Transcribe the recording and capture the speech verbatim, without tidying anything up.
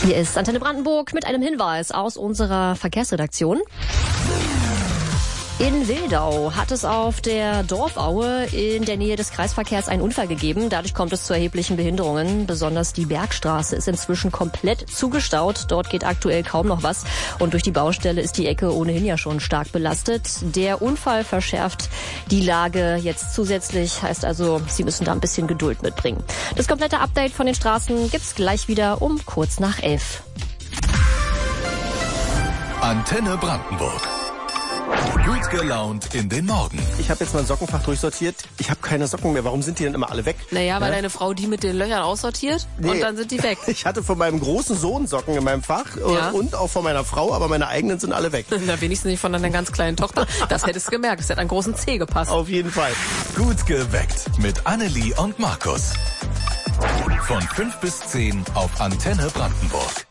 Hier ist Antenne Brandenburg mit einem Hinweis aus unserer Verkehrsredaktion. In Wildau hat es auf der Dorfaue in der Nähe des Kreisverkehrs einen Unfall gegeben. Dadurch kommt es zu erheblichen Behinderungen. Besonders die Bergstraße ist inzwischen komplett zugestaut. Dort geht aktuell kaum noch was. Und durch die Baustelle ist die Ecke ohnehin ja schon stark belastet. Der Unfall verschärft die Lage jetzt zusätzlich. Heißt also, Sie müssen da ein bisschen Geduld mitbringen. Das komplette Update von den Straßen gibt's gleich wieder um kurz nach elf. Antenne Brandenburg. Gut gelaunt in den Morgen. Ich habe jetzt mein Sockenfach durchsortiert. Ich habe keine Socken mehr. Warum sind die denn immer alle weg? Naja, weil ja? deine Frau die mit den Löchern aussortiert nee. und dann sind die weg. Ich hatte von meinem großen Sohn Socken in meinem Fach ja? und auch von meiner Frau, aber meine eigenen sind alle weg. Na, wenigstens nicht von deiner ganz kleinen Tochter. Das hättest du gemerkt. Es hätte einen großen Zeh gepasst. Auf jeden Fall. Gut geweckt mit Annelie und Markus. Von fünf bis zehn auf Antenne Brandenburg.